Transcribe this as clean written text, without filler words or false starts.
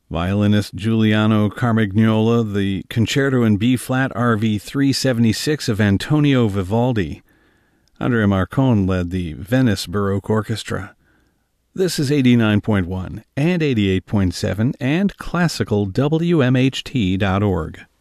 Violinist Giuliano Carmagnola, the Concerto in B-flat RV 376 of Antonio Vivaldi. Andrea Marcon led the Venice Baroque Orchestra. This is 89.1 and 88.7 and classicalwmht.org.